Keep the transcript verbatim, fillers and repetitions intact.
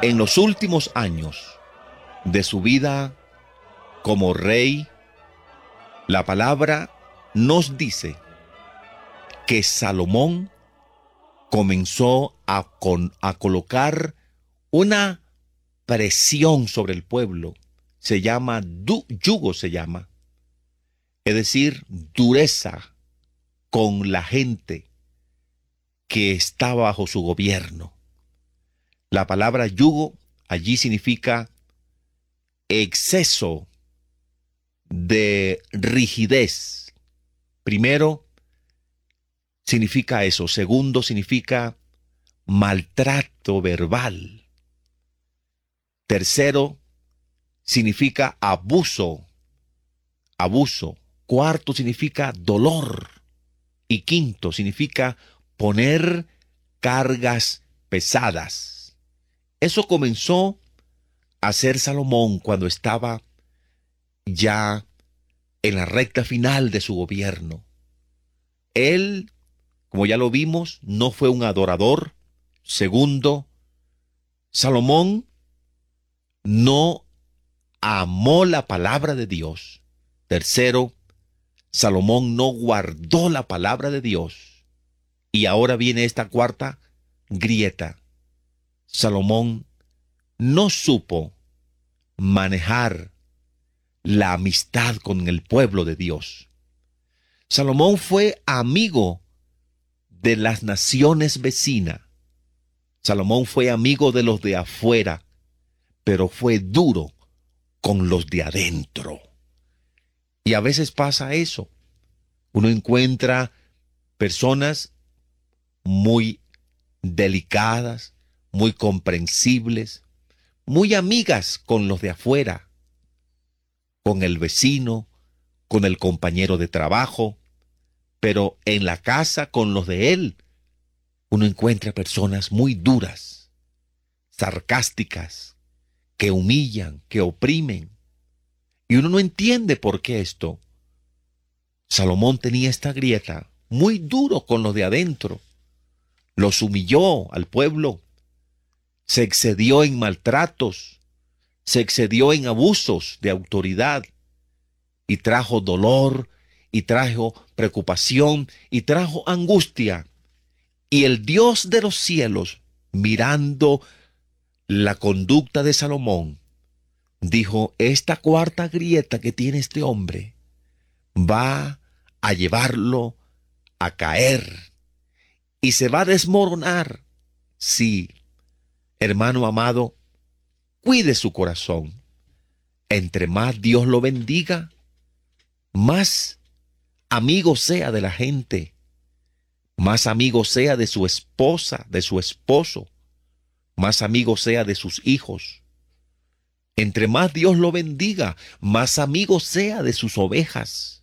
En los últimos años de su vida como rey, la palabra nos dice que Salomón comenzó a, con, a colocar una presión sobre el pueblo. Se llama du, yugo, se llama. Es decir, dureza con la gente que está bajo su gobierno. La palabra yugo allí significa exceso de rigidez. Primero, significa eso. Segundo, significa maltrato verbal. Tercero, significa abuso. Abuso. Cuarto, significa dolor. Y quinto, significa poner cargas pesadas. Eso comenzó a hacer Salomón cuando estaba ya en la recta final de su gobierno. Él, como ya lo vimos, no fue un adorador. Segundo, Salomón no amó la palabra de Dios. Tercero, Salomón no guardó la palabra de Dios. Y ahora viene esta cuarta grieta. Salomón no supo manejar la amistad con el pueblo de Dios. Salomón fue amigo de las naciones vecinas. Salomón fue amigo de los de afuera, pero fue duro con los de adentro. Y a veces pasa eso. Uno encuentra personas muy delicadas, muy comprensibles, muy amigas con los de afuera, con el vecino, con el compañero de trabajo, pero en la casa con los de él, uno encuentra personas muy duras, sarcásticas, que humillan, que oprimen. Y uno no entiende por qué esto. Salomón tenía esta grieta, muy duro con los de adentro. Los humilló al pueblo, se excedió en maltratos, se excedió en abusos de autoridad y trajo dolor y trajo preocupación y trajo angustia. Y el Dios de los cielos, mirando la conducta de Salomón, dijo: esta cuarta grieta que tiene este hombre va a llevarlo a caer y se va a desmoronar. Sí, hermano amado, cuide su corazón. Entre más Dios lo bendiga, más amigo sea de la gente, más amigo sea de su esposa, de su esposo, más amigo sea de sus hijos. Entre más Dios lo bendiga, más amigo sea de sus ovejas.